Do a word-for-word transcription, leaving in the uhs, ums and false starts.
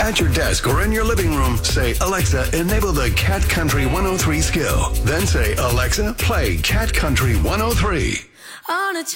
At your desk or in your living room, say, Alexa, enable the Cat Country one oh three skill. Then say, Alexa, play Cat Country one oh three. On a